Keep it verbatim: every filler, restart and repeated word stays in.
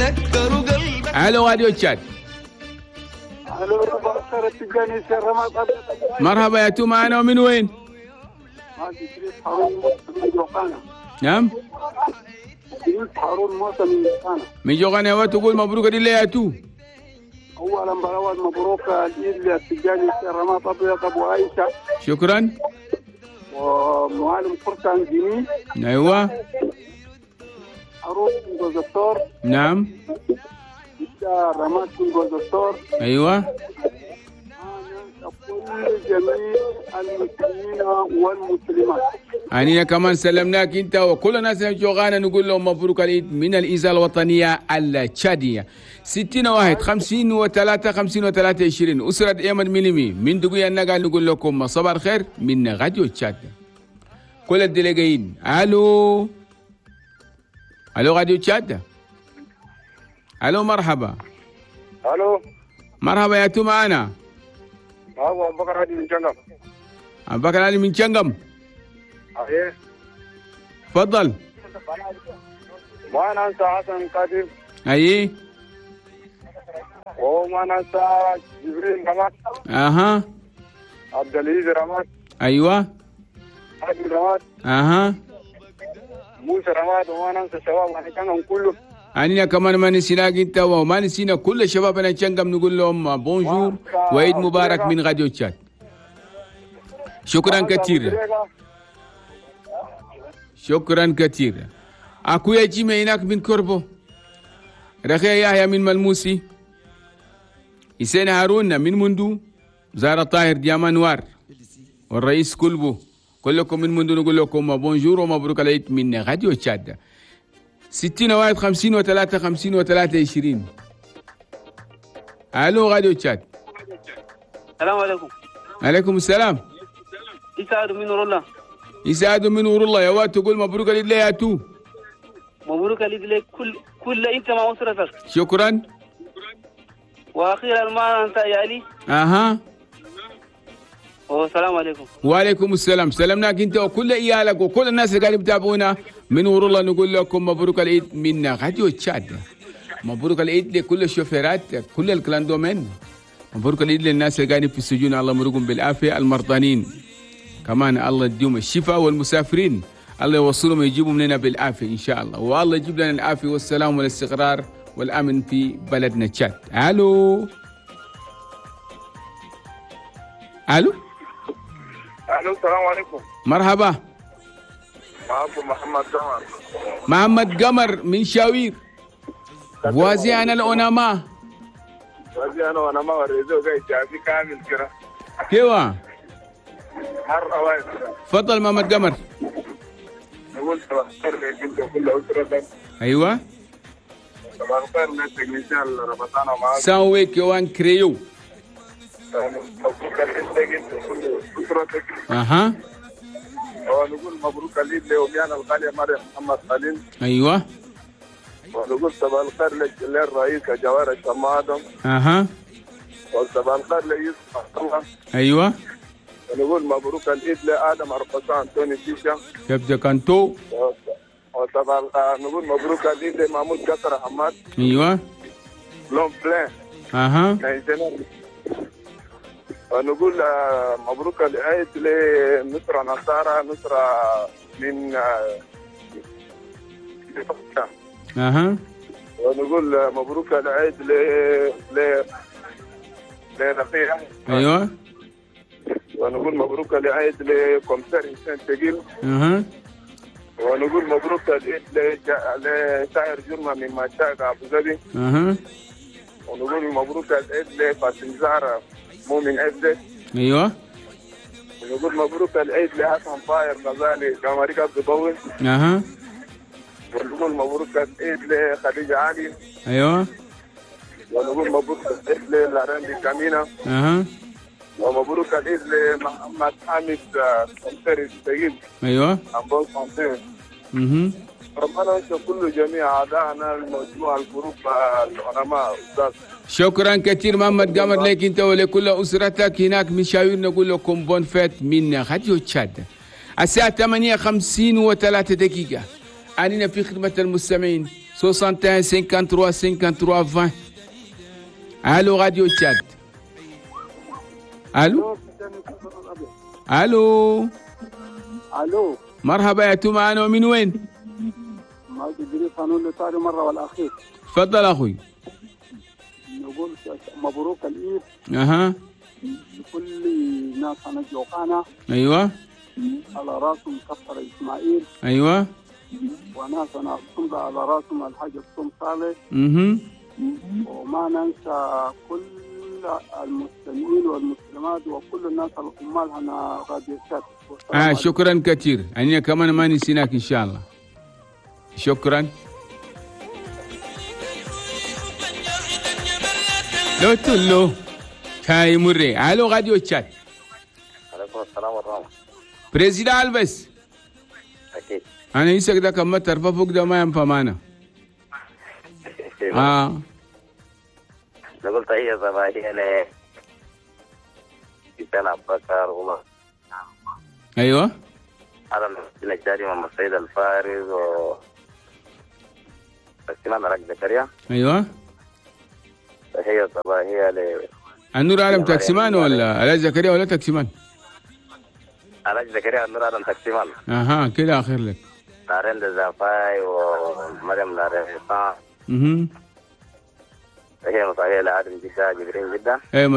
سكروا قلبك. الو راديو تشاد. الو بشر التجاني رمض. مرحبا يا تو، معنا ومن وين؟ نعم هارون موسى من جوغانا. من جوغانا. وتقول مبروك لله يا تو. اولا برواد مبروك العيد للتجاني رمض ابيض ابو عائشه. شكرا. ومعلم فرسان جميل. ايوه. هارون من جوزطور. نعم. رمض من جوزطور. ايوه. كل جميع المسلمين والمسلمات. أنا كمان سلمناك أنت وكل الناس في جوغانا، نقول لهم مبروك العيد من الإذاعة الوطنية التشادية. ستين واحد خمسين وثلاثة خمسين وثلاثة عشرين أسرة أيمن ميليمي من دقيقة النقال، نقول لكم صباح الخير من راديو تشاد. كل الدلقين ألو ألو راديو تشاد. ألو مرحبا. الو مرحبا يا تو، معنا هو ابو بكر هادي من جنگم. أبو بكر علي من جنگم. ايه تفضل. ما ننسى حسن قادم. أي. وما ننسى جبريل رمات. أها. عبد العزيز رمات. أيوة. حاج رمات. أها. موسى رمات. وما ننسى الشباب انا كانهم كله. أنا كمان ما نسيناك أنت وما نسينا كل شبابنا تشنغم، نقول لهم بونجور وعيد مبارك من راديو تشاد. شكرا كثير. شكرا كثير. أخويا جيمي هناك من كوربو، رخي يحيى من ملموسي، حسين هارون من مندو، زارة طاهر ديامانوار والرئيس كلبو، كلكم من مندو نقول لكم بونجور ومبروك العيد من راديو تشاد. ستين واحد خمسين وثلاثة خمسين وثلاثة عشرين. الو راديو تشاد. السلام عليكم. عليكم السلام. يسعد من نور الله. يسعد من نور الله. يا واد تقول مبروك العيد ليه يا تو؟ مبروك العيد لك كل كل انت مع اسرتك. شكرا. واخيرا ما انت يا علي. اها. والسلام عليكم. وعليكم السلام. سلمناك انت وكل ايالك وكل الناس اللي قاعدين يتابعونا من نور الله، نقول لكم مبروك العيد من راديو تشاد. مبروك العيد لكل الشوفيرات، كل الكلاندومين. مبروك العيد للناس اللي قاعدين في السجون، الله يمرقهم بالعافيه. المرضانين كمان الله يديهم الشفاء، والمسافرين الله يوصلهم ويجيبهم لنا بالعافيه ان شاء الله، والله يجيب لنا العافيه والسلام والاستقرار والامن في بلدنا تشاد. الو الو الو السلام عليكم. مرحبا. معكم محمد قمر. محمد قمر من شاوير. وازي انا الأوناما. وازي انا وانا ما وريزو جاي جابي كامل كده. كيوا حر اوائل. تفضل محمد قمر. نقول صباح الخير لك كل اسرتك. ايوه. صباح الخير للتكنيسيان رمضان معاك. ساوي كيوان كريو. مبروك العيد كل اسرتك. اها. ونقول مبروك العيد لأميانا الغالية مريم محمد خليل. ايوه. ونقول صباح الخير للرئيس جوار الشمادم. اها. وصباح الخير ليوسف عبد الله. ايوه. ونقول مبروك العيد لآدم أرقصان توني شيشا. كيف كنتو؟ وصباح نقول مبروك العيد لمحمود كسر حماد. ايوه. لون بلان. اها. ونقول مبروك العيد لنصرة نصارى، نصرة من اها. ونقول مبروك العيد ل ل لرقية. ايوه. ونقول مبروك العيد لكمسار حسين ثقيل. اها. ونقول مبروك العيد لشاعر جرمة من مشاق ابو ظبي. اها. ونقول مبروك العيد لفاطمة زهرة مؤمن عزت. ايوه. ونقول مبروك العيد لحسن طاهر غزالي كاماريكا الضبوي. اها. ونقول مبروك العيد لخديجة علي. ايوه. ونقول مبروك العيد للاراندي كامينا. اها. ومبروك العيد لمحمد حامد كمساري السيد. ايوه. أمبول صنطين. اها. ربنا يشكر كل جميع أعدائنا المجموعة الجروب العلماء أستاذ. شكرا كثير محمد قمر لك انت ولكل اسرتك هناك من شاوير، نقول لكم بون فيت من راديو تشاد. الساعه ثمانية وخمسين وثلاث دقيقه، اننا في خدمه المستمعين soixante et un cinquante-trois cinquante-trois vingt. Allô Radio Tchad. Allô. Allô. الو مرحبا يا تومانو من وين؟ ما ادري قانون الثاني مره والاخير. تفضل اخوي. نقول مبروك العيد. اها. لكل ناس انا جوقانا. ايوه. على راسهم كفر اسماعيل. ايوه. وناس انا صمد على راسهم الحاج الصم صالح. اها. وما ننسى كل المسلمين والمسلمات وكل الناس العمال هنا راديو شات. آه شكرا كثير، أنا كمان ما نسيناك إن شاء الله. شكرا. لو تلو كاي مري. ألو راديو تشات. عليكم السلام ورحمة. بريزيدا ألبس. أكيد. أنا يسك ده كم ترفع فوق ده ما ينفع معنا. آه. نقول تحية صباحية ل كابتن أبو بكر والله. أيوة. هذا النجاري محمد سيد الفارس و تقسيمان راك زكريا. أيوة. تحية صباحية ل النور عالم تقسيمان ولا علاج زكريا ولا تقسيمان؟ علاج زكريا النور عالم تقسيمان. أها كده آخر لك. نارين دزافاي ومريم نارين فا. اها. تحية صباحية لآدم جدا جبرين جدا. أيوة.